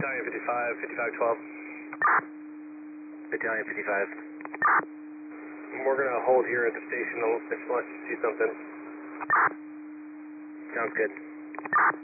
Battalion 55, 5512. Battalion 55. We're going to hold here at the station unless you see something. Sounds good.